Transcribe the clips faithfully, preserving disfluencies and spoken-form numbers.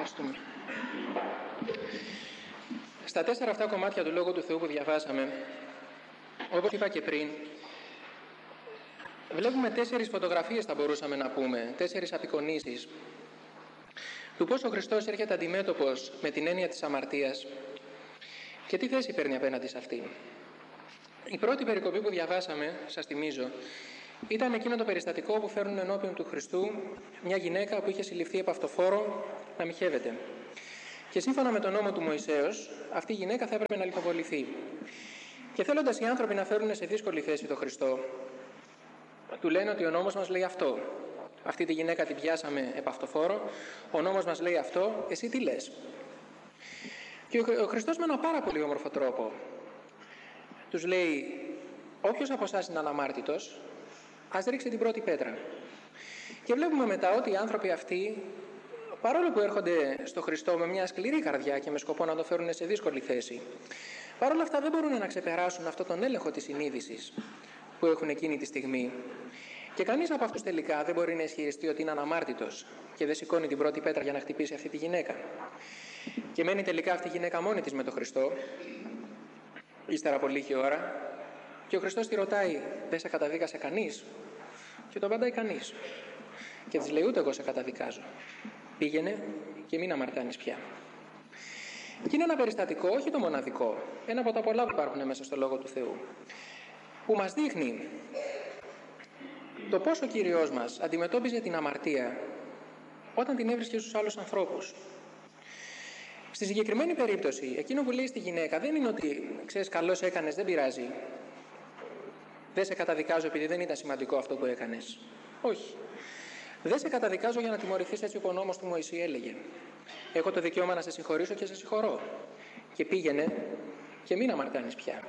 Ευχαριστούμε. Στα τέσσερα αυτά κομμάτια του Λόγου του Θεού που διαβάσαμε, όπως είπα και πριν, βλέπουμε τέσσερις φωτογραφίες, θα μπορούσαμε να πούμε, τέσσερις απεικονίσεις του πώς ο Χριστός έρχεται αντιμέτωπος με την έννοια της αμαρτίας και τι θέση παίρνει απέναντι σε αυτήν. Η πρώτη περικοπή που διαβάσαμε, σας θυμίζω, ήταν εκείνο το περιστατικό που φέρνουν ενώπιον του Χριστού μια γυναίκα που είχε συλληφθεί από αυτοφόρο να μοιχεύεται. Και σύμφωνα με τον νόμο του Μωυσέως, αυτή η γυναίκα θα έπρεπε να λιθοβοληθεί. Και θέλοντας οι άνθρωποι να φέρουν σε δύσκολη θέση τον Χριστό, του λένε ότι ο νόμος μας λέει αυτό. Αυτή τη γυναίκα την πιάσαμε επ' αυτοφόρο, ο νόμος μας λέει αυτό, εσύ τι λες? Και ο Χριστός με ένα πάρα πολύ όμορφο τρόπο τους λέει, όποιος από εσάς είναι αναμάρτητος, ας ρίξει την πρώτη πέτρα. Και βλέπουμε μετά ότι οι άνθρωποι αυτοί, παρόλο που έρχονται στο Χριστό με μια σκληρή καρδιά και με σκοπό να το φέρουν σε δύσκολη θέση, παρόλα αυτά δεν μπορούν να ξεπεράσουν αυτόν τον έλεγχο της συνείδησης που έχουν εκείνη τη στιγμή. Και κανείς από αυτούς τελικά δεν μπορεί να ισχυριστεί ότι είναι αναμάρτητος και δεν σηκώνει την πρώτη πέτρα για να χτυπήσει αυτή τη γυναίκα. Και μένει τελικά αυτή η γυναίκα μόνη της με τον Χριστό, ύστερα από λίγη ώρα, και ο Χριστός τη ρωτάει, δεν σε καταδίκασε κανείς? Και το απαντάει κανείς. Και της λέει, ούτε εγώ σε καταδικάζω. Πήγαινε και μην αμαρτάνεις πια. Και είναι ένα περιστατικό, όχι το μοναδικό, ένα από τα πολλά που υπάρχουν μέσα στο Λόγο του Θεού, που μας δείχνει το πώς ο Κύριος μας αντιμετώπιζε την αμαρτία όταν την έβρισκε στους άλλους ανθρώπους. Στη συγκεκριμένη περίπτωση, εκείνο που λέει στη γυναίκα δεν είναι ότι, ξέρεις, καλώς έκανες, δεν πειράζει, δεν σε καταδικάζω επειδή δεν ήταν σημαντικό αυτό που έκανες. Όχι. Δεν σε καταδικάζω για να τιμωρηθείς έτσι όπως ο νόμος του Μωυσή έλεγε. Έχω το δικαίωμα να σε συγχωρήσω και σε συγχωρώ. Και πήγαινε και μην αμαρτάνεις πια.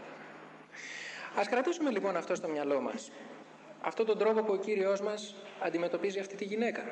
Ας κρατήσουμε λοιπόν αυτό στο μυαλό μας. Αυτόν τον τρόπο που ο Κύριος μας αντιμετωπίζει αυτή τη γυναίκα.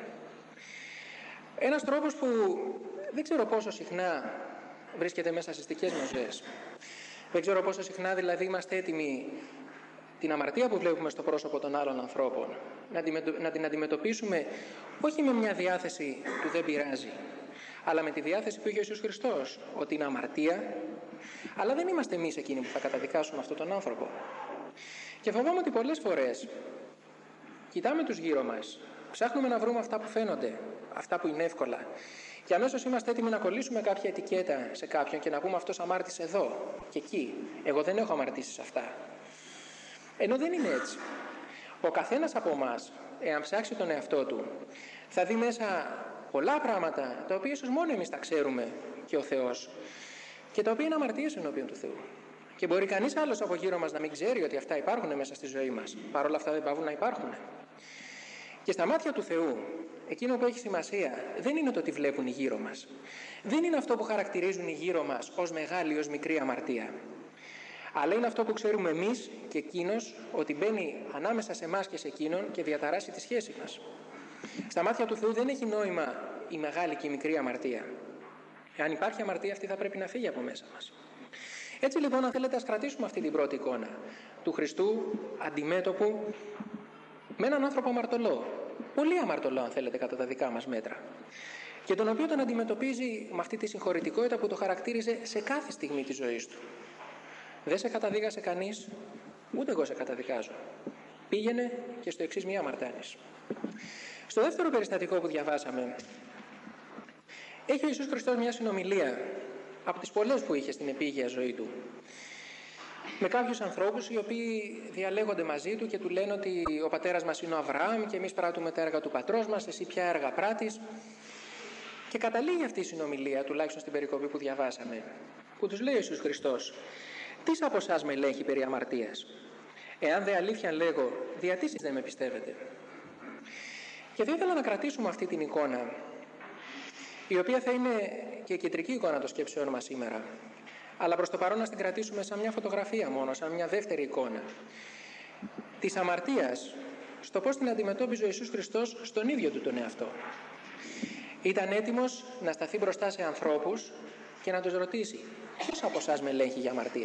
Ένας τρόπος που δεν ξέρω πόσο συχνά βρίσκεται μέσα στις δικές μας ζωές. Δεν ξέρω πόσο συχνά δηλαδή είμαστε έτοιμοι την αμαρτία που βλέπουμε στο πρόσωπο των άλλων ανθρώπων να την αντιμετωπίσουμε όχι με μια διάθεση που δεν πειράζει, αλλά με τη διάθεση που είχε ο Ιησούς Χριστός, ότι είναι αμαρτία, αλλά δεν είμαστε εμείς εκείνοι που θα καταδικάσουμε αυτόν τον άνθρωπο. Και φοβάμαι ότι πολλές φορές κοιτάμε τους γύρω μας, ψάχνουμε να βρούμε αυτά που φαίνονται, αυτά που είναι εύκολα, και αμέσως είμαστε έτοιμοι να κολλήσουμε κάποια ετικέτα σε κάποιον και να πούμε αυτός αμάρτησε εδώ και εκεί. Εγώ δεν έχω αμαρτήσει σε αυτά. Ενώ δεν είναι έτσι. Ο καθένας από εμάς, εάν ψάξει τον εαυτό του, θα δει μέσα πολλά πράγματα τα οποία ίσως μόνο εμείς τα ξέρουμε και ο Θεός, και τα οποία είναι αμαρτίες ενώπιον του Θεού. Και μπορεί κανείς άλλος από γύρω μας να μην ξέρει ότι αυτά υπάρχουν μέσα στη ζωή μας. Παρ' όλα αυτά δεν παύουν να υπάρχουν. Και στα μάτια του Θεού, εκείνο που έχει σημασία δεν είναι το τι βλέπουν οι γύρω μας. Δεν είναι αυτό που χαρακτηρίζουν οι γύρω μας ως μεγάλη ή ως μικρή αμαρτία. Αλλά είναι αυτό που ξέρουμε εμείς και εκείνος, ότι μπαίνει ανάμεσα σε εμάς και σε εκείνον και διαταράσσει τη σχέση μας. Στα μάτια του Θεού δεν έχει νόημα η μεγάλη και η μικρή αμαρτία. Εάν υπάρχει αμαρτία, αυτή θα πρέπει να φύγει από μέσα μας. Έτσι λοιπόν, αν θέλετε, ας κρατήσουμε αυτή την πρώτη εικόνα του Χριστού αντιμέτωπου με έναν άνθρωπο αμαρτωλό. Πολύ αμαρτωλό, αν θέλετε, κατά τα δικά μας μέτρα. Και τον οποίο τον αντιμετωπίζει με αυτή τη συγχωρητικότητα που το χαρακτήριζε σε κάθε στιγμή της ζωής του. Δεν σε καταδίκασε κανείς, ούτε εγώ σε καταδικάζω. Πήγαινε και στο εξής μη αμαρτάνεις. Στο δεύτερο περιστατικό που διαβάσαμε, έχει ο Ιησούς Χριστός μια συνομιλία από τις πολλές που είχε στην επίγεια ζωή του με κάποιους ανθρώπους οι οποίοι διαλέγονται μαζί του και του λένε ότι ο πατέρας μας είναι ο Αβραάμ και εμείς πράττουμε τα έργα του πατρός μας, εσύ ποια έργα πράττεις? Και καταλήγει αυτή η συνομιλία, τουλάχιστον στην περικοπή που διαβάσαμε, που τους λέει ο Ιησούς Χριστός, «Τις από εσάς με ελέγχει περί αμαρτίας? Εάν δε αλήθεια λέγω, δια τι δεν με πιστεύετε?» Και θα ήθελα να κρατήσουμε αυτή την εικόνα, η οποία θα είναι και η κεντρική εικόνα των σκέψεων μας σήμερα, αλλά προς το παρόν να την κρατήσουμε σαν μια φωτογραφία μόνο, σαν μια δεύτερη εικόνα της αμαρτίας, στο πώς την αντιμετώπιζε ο Ιησούς Χριστός στον ίδιο του τον εαυτό. Ήταν έτοιμος να σταθεί μπροστά σε ανθρώπους και να τους ρωτήσει, ποιος από εσάς με ελέγχει για αμαρτία?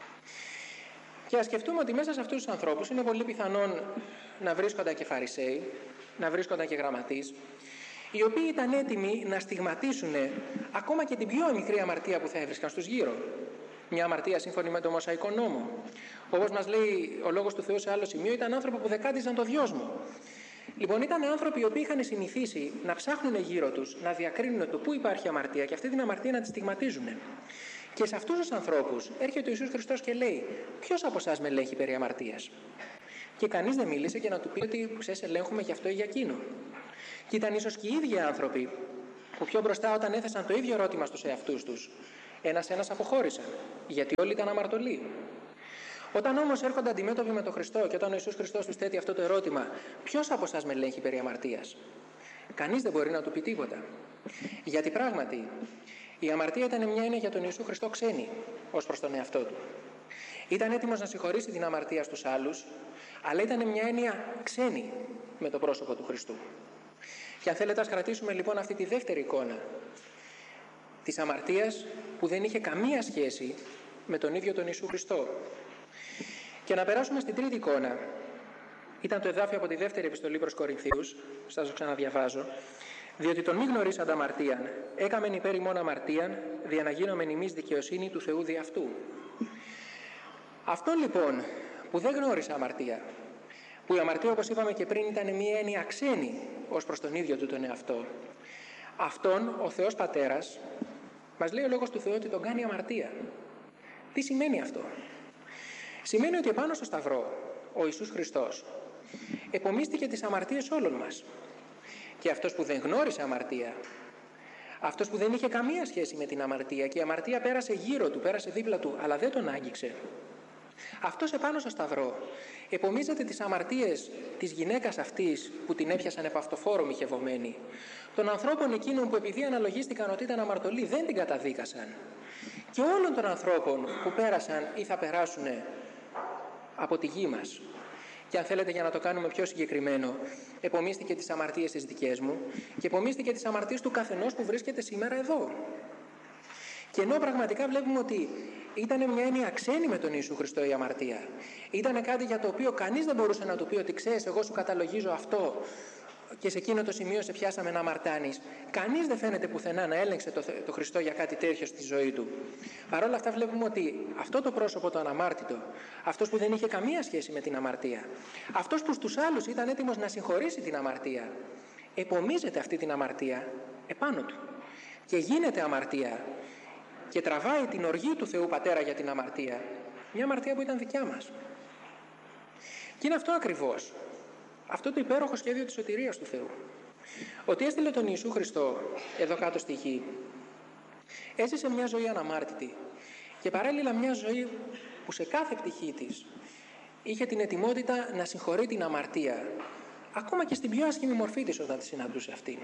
Και ας σκεφτούμε ότι μέσα σε αυτούς τους ανθρώπους είναι πολύ πιθανόν να βρίσκονταν και Φαρισαίοι, να βρίσκονταν και γραμματείς, οι οποίοι ήταν έτοιμοι να στιγματίσουν ακόμα και την πιο μικρή αμαρτία που θα έβρισκαν στους γύρω. Μια αμαρτία σύμφωνη με το Μωσαϊκό νόμο. Όπως μας λέει ο Λόγος του Θεού σε άλλο σημείο, ήταν άνθρωποι που δεκάτιζαν το δυόσμο. Λοιπόν, ήταν άνθρωποι οι οποίοι είχαν συνηθίσει να ψάχνουν γύρω τους, να διακρίνουν το πού υπάρχει αμαρτία και αυτή την αμαρτία να τη στιγματίζουν. Και σε αυτούς τους ανθρώπους έρχεται ο Ιησούς Χριστός και λέει: ποιος από εσάς με ελέγχει περί αμαρτίας? Και κανείς δεν μίλησε για να του πει ότι ξέρεις, ελέγχουμε για αυτό ή για εκείνο. Και ήταν ίσως και οι ίδιοι άνθρωποι που πιο μπροστά, όταν έθεσαν το ίδιο ερώτημα στους εαυτούς τους, ένας-ένας αποχώρησαν, γιατί όλοι ήταν αμαρτωλοί. Όταν όμως έρχονται αντιμέτωποι με τον Χριστό και όταν ο Ιησούς Χριστός τους θέτει αυτό το ερώτημα, ποιος από εσάς με ελέγχει περί αμαρτίας? Κανείς δεν μπορεί να του πει τίποτα. Γιατί πράγματι η αμαρτία ήταν μια έννοια για τον Ιησού Χριστό ξένη ως προς τον εαυτό του. Ήταν έτοιμος να συγχωρήσει την αμαρτία στους άλλους, αλλά ήταν μια έννοια ξένη με το πρόσωπο του Χριστού. Και αν θέλετε, ας κρατήσουμε λοιπόν αυτή τη δεύτερη εικόνα της αμαρτίας που δεν είχε καμία σχέση με τον ίδιο τον Ιησού Χριστό. Και να περάσουμε στην τρίτη εικόνα. Ήταν το εδάφιο από τη δεύτερη επιστολή προς Κορινθίους, σας το ξαναδιαβάζω. Διότι τον μη γνωρίσαντα αμαρτίαν, έκαμεν υπέρ ημών αμαρτίαν, δια να γίνομεν ημείς δικαιοσύνη του Θεού δι' αυτού. Αυτό λοιπόν που δεν γνώρισε αμαρτία, που η αμαρτία όπως είπαμε και πριν ήταν μια έννοια ξένη ως προς τον ίδιο του τον εαυτό, αυτόν ο Θεός Πατέρας, μας λέει ο Λόγος του Θεού ότι τον κάνει αμαρτία. Τι σημαίνει αυτό? Σημαίνει ότι επάνω στο Σταυρό ο Ιησούς Χριστός επομίστηκε τις αμαρτίες όλων μας. Και αυτός που δεν γνώρισε αμαρτία, αυτός που δεν είχε καμία σχέση με την αμαρτία και η αμαρτία πέρασε γύρω του, πέρασε δίπλα του, αλλά δεν τον άγγιξε, αυτός επάνω στο Σταυρό επομίζεται τις αμαρτίες της γυναίκας αυτής που την έπιασαν επ' αυτοφόρο μοιχευωμένη, των ανθρώπων εκείνων που επειδή αναλογίστηκαν ότι ήταν αμαρτωλοί δεν την καταδίκασαν, και όλων των ανθρώπων που πέρασαν ή θα περάσουν από τη γη μας. Και αν θέλετε, για να το κάνουμε πιο συγκεκριμένο, επομίστηκε τις αμαρτίες τις δικές μου και επομίστηκε τις αμαρτίες του καθενός που βρίσκεται σήμερα εδώ. Και ενώ πραγματικά βλέπουμε ότι ήταν μια έννοια ξένη με τον Ιησού Χριστό η αμαρτία, ήταν κάτι για το οποίο κανείς δεν μπορούσε να του πει ότι ξέρεις, εγώ σου καταλογίζω αυτό και σε εκείνο το σημείο σε πιάσαμε να αμαρτάνεις. Κανείς δεν φαίνεται πουθενά να έλεγξε το, το Χριστό για κάτι τέτοιο στη ζωή του. Παρ' όλα αυτά βλέπουμε ότι αυτό το πρόσωπο το αναμάρτητο, αυτός που δεν είχε καμία σχέση με την αμαρτία, αυτός που στους άλλους ήταν έτοιμος να συγχωρήσει την αμαρτία, επομίζεται αυτή την αμαρτία επάνω του και γίνεται αμαρτία και τραβάει την οργή του Θεού Πατέρα για την αμαρτία, μια αμαρτία που ήταν δικιά μας. Και είναι αυτό ακριβώς, αυτό το υπέροχο σχέδιο της σωτηρίας του Θεού. Ότι έστειλε τον Ιησού Χριστό εδώ κάτω στη γη, έζησε μια ζωή αναμάρτητη και παράλληλα μια ζωή που σε κάθε πτυχή της είχε την ετοιμότητα να συγχωρεί την αμαρτία, ακόμα και στην πιο άσχημη μορφή της όταν τη συναντούσε αυτή.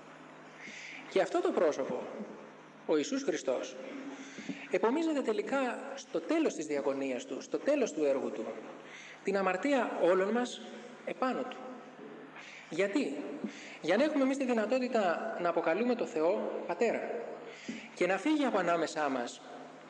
Και αυτό το πρόσωπο, ο Ιησούς Χριστός, επομίζεται τελικά στο τέλος της διαγωνίας του, στο τέλος του έργου του, την αμαρτία όλων μας επάνω του. Γιατί? Για να έχουμε εμείς τη δυνατότητα να αποκαλούμε το Θεό Πατέρα και να φύγει από ανάμεσά μας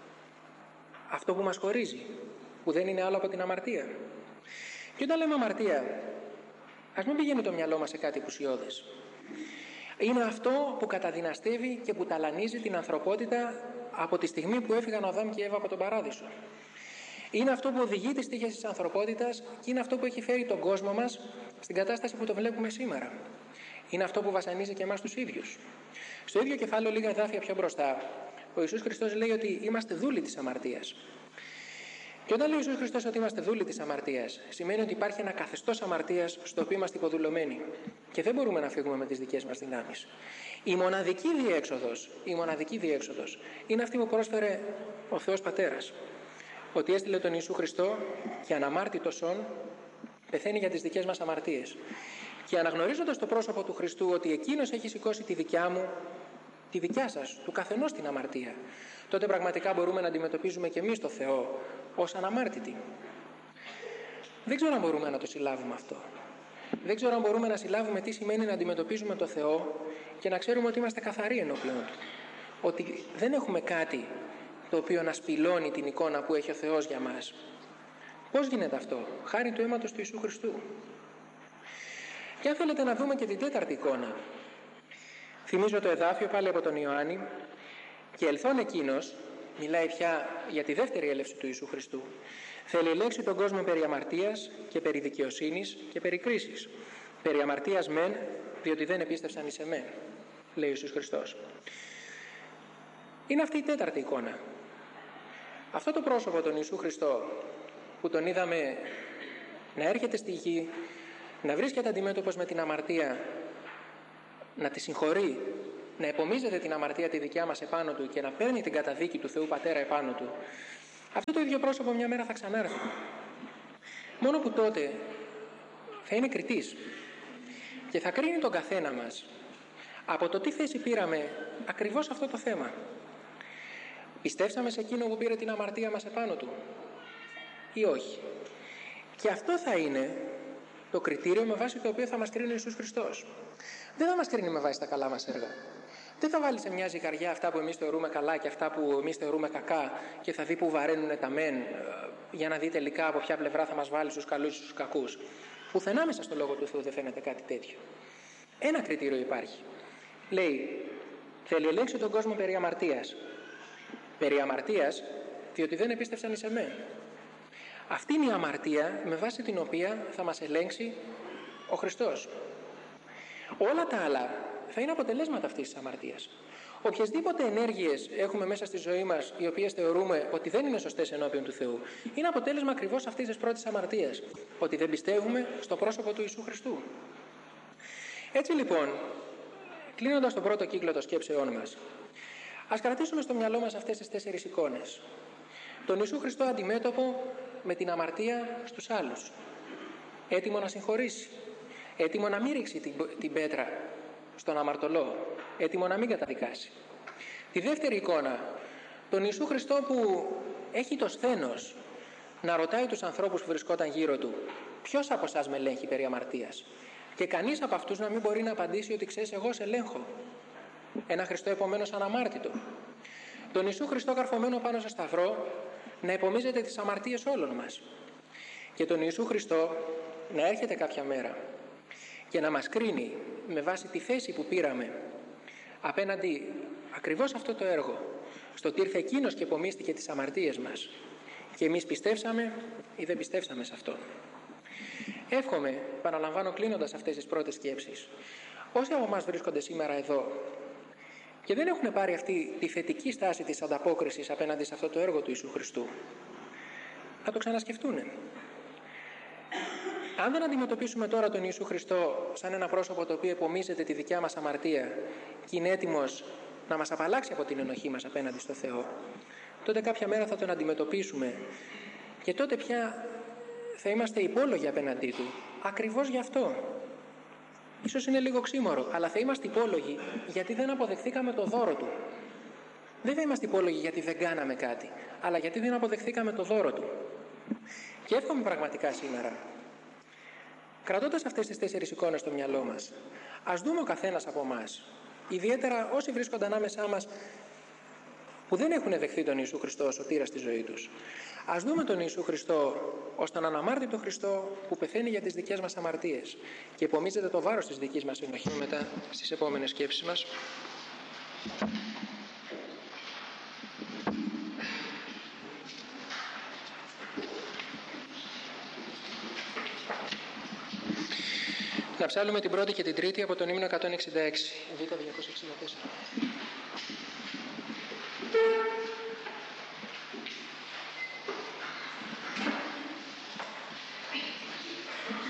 αυτό που μας χωρίζει, που δεν είναι άλλο από την αμαρτία. Και όταν λέμε αμαρτία, ας μην πηγαίνει το μυαλό μας σε κάτι ουσιώδες. Είναι αυτό που καταδυναστεύει και που ταλανίζει την ανθρωπότητα από τη στιγμή που έφυγαν ο Αδάμ και η Εύα από τον Παράδεισο. Είναι αυτό που οδηγεί τις τύχες της ανθρωπότητας και είναι αυτό που έχει φέρει τον κόσμο μας στην κατάσταση που το βλέπουμε σήμερα. Είναι αυτό που βασανίζει και εμάς τους ίδιους. Στο ίδιο κεφάλαιο, λίγα εδάφια πιο μπροστά, ο Ιησούς Χριστός λέει ότι είμαστε δούλοι της αμαρτίας. Και όταν λέει ο Ιησούς Χριστός ότι είμαστε δούλοι της αμαρτίας, σημαίνει ότι υπάρχει ένα καθεστώς αμαρτίας στο οποίο είμαστε υποδουλωμένοι και δεν μπορούμε να φύγουμε με τις δικές μας δυνάμεις. Η μοναδική διέξοδος, η μοναδική διέξοδος είναι αυτή που πρόσφερε ο Θεός Πατέρας. Ότι έστειλε τον Ιησού Χριστό και αναμάρτητος όν πεθαίνει για τις δικές μας αμαρτίες. Και αναγνωρίζοντας το πρόσωπο του Χριστού ότι εκείνος έχει σηκώσει τη δικιά μου, τη δικιά σας, του καθενός την αμαρτία, τότε πραγματικά μπορούμε να αντιμετωπίζουμε και εμείς το Θεό ως αναμάρτητοι. Δεν ξέρω αν μπορούμε να το συλλάβουμε αυτό. Δεν ξέρω αν μπορούμε να συλλάβουμε τι σημαίνει να αντιμετωπίζουμε το Θεό και να ξέρουμε ότι είμαστε καθαροί ενώπιον του. Ότι δεν έχουμε κάτι το οποίο να σπηλώνει την εικόνα που έχει ο Θεός για μας. Πώς γίνεται αυτό? Χάρη του αίματος του Ιησού Χριστού. Και αν θέλετε να δούμε και την τέταρτη εικόνα, Θυμίζω το εδάφιο πάλι από τον Ιωάννη. Και ελθόν εκείνος, μιλάει πια για τη δεύτερη έλευση του Ιησού Χριστού, θέλει ελέγξει τον κόσμο περί αμαρτίας και περί δικαιοσύνης και περί κρίσης. Περί αμαρτίας μεν, διότι δεν επίστευσαν εις εμέ, λέει ο Ιησούς Χριστός. Είναι αυτή η τέταρτη εικόνα. Αυτό το πρόσωπο τον Ιησού Χριστό που τον είδαμε να έρχεται στη γη, να βρίσκεται αντιμέτωπος με την αμαρτία, να τη συγχωρεί, να επομίζεται την αμαρτία τη δικιά μας επάνω του και να παίρνει την καταδίκη του Θεού Πατέρα επάνω του, αυτό το ίδιο πρόσωπο μια μέρα θα ξανάρθει. Μόνο που τότε θα είναι κριτής και θα κρίνει τον καθένα μας από το τι θέση πήραμε ακριβώς αυτό το θέμα. Πιστεύσαμε σε εκείνο που πήρε την αμαρτία μας επάνω του ή όχι? Και αυτό θα είναι το κριτήριο με βάση το οποίο θα μας κρίνει ο Ιησούς Χριστός. Δεν θα μας κρίνει με βάση τα καλά μας έργα. Δεν θα βάλει σε μια ζυγαριά αυτά που εμείς θεωρούμε καλά και αυτά που εμείς θεωρούμε κακά και θα δει που βαραίνουν τα μεν, για να δει τελικά από ποια πλευρά θα μας βάλει στους καλούς ή στους κακούς. Πουθενά μέσα στο Λόγο του Θεού δεν φαίνεται κάτι τέτοιο. Ένα κριτήριο υπάρχει. Λέει, θέλει ελέγξει τον κόσμο περί αμαρτίας. Περί αμαρτίας, διότι δεν επίστευσαν εις εμέ. Αυτή είναι η αμαρτία με βάση την οποία θα μας ελέγξει ο Χριστός. Όλα τα άλλα θα είναι αποτελέσματα αυτής της αμαρτίας. Οποιασδήποτε ενέργειες έχουμε μέσα στη ζωή μας, οι οποίες θεωρούμε ότι δεν είναι σωστές ενώπιον του Θεού, είναι αποτέλεσμα ακριβώς αυτής της πρώτης αμαρτίας. Ότι δεν πιστεύουμε στο πρόσωπο του Ιησού Χριστού. Έτσι λοιπόν, κλείνοντας τον πρώτο κύκλο των σκέψεών μας, ας κρατήσουμε στο μυαλό μας αυτές τις τέσσερις εικόνες. Τον Ιησού Χριστό αντιμέτωπο με την αμαρτία στους άλλους. Έτοιμο να συγχωρήσει. Έτοιμο να μην ρίξει την, την πέτρα στον αμαρτωλό. Έτοιμο να μην καταδικάσει. Τη δεύτερη εικόνα, τον Ιησού Χριστό που έχει το σθένος να ρωτάει τους ανθρώπους που βρισκόταν γύρω του, ποιος από εσάς με ελέγχει περί αμαρτίας? Και κανείς από αυτούς να μην μπορεί να απαντήσει ότι ξέρεις, εγώ σε ελέγχω. Ένα Χριστό επομένως αναμάρτητο. Τον Ιησού Χριστό καρφωμένο πάνω στο σταυρό να επομίζεται τις αμαρτίες όλων μας. Και τον Ιησού Χριστό να έρχεται κάποια μέρα και να μας κρίνει με βάση τη θέση που πήραμε απέναντι ακριβώς αυτό το έργο, στο ότι ήρθε εκείνος και επομίστηκε τις αμαρτίες μας και εμείς πιστεύσαμε ή δεν πιστεύσαμε σε αυτό. Εύχομαι, παραλαμβάνω κλείνοντας αυτές τις πρώτες σκέψεις, όσοι από εμάς βρίσκονται σήμερα εδώ και δεν έχουν πάρει αυτή τη θετική στάση της ανταπόκρισης απέναντι σε αυτό το έργο του Ιησού Χριστού, να το ξανασκεφτούν. Αν δεν αντιμετωπίσουμε τώρα τον Ιησού Χριστό σαν ένα πρόσωπο το οποίο επομίζεται τη δικιά μας αμαρτία και είναι έτοιμος να μας απαλλάξει από την ενοχή μας απέναντι στο Θεό, τότε κάποια μέρα θα τον αντιμετωπίσουμε και τότε πια θα είμαστε υπόλογοι απέναντί του ακριβώς γι' αυτό. Ίσως είναι λίγο ξύμορο, αλλά θα είμαστε υπόλογοι γιατί δεν αποδεχθήκαμε το δώρο του. Δεν θα είμαστε υπόλογοι γιατί δεν κάναμε κάτι, αλλά γιατί δεν αποδεχθήκαμε το δώρο του. Και εύχομαι πραγματικά σήμερα, κρατώντας αυτές τις τέσσερις εικόνες στο μυαλό μας, ας δούμε ο καθένας από εμάς, ιδιαίτερα όσοι βρίσκονται ανάμεσά μας που δεν έχουν δεχθεί τον Ιησού Χριστό ως σωτήρα στη ζωή τους. Ας δούμε τον Ιησού Χριστό ως τον αναμάρτητο Χριστό που πεθαίνει για τις δικές μας αμαρτίες και επομίζεται το βάρος της δικής μας ενοχής. Μετά στις επόμενες σκέψεις μας. Να ψάλουμε την πρώτη και την τρίτη από τον ύμνο εκατόν εξήντα έξι, Β διακόσια εξήντα τέσσερα.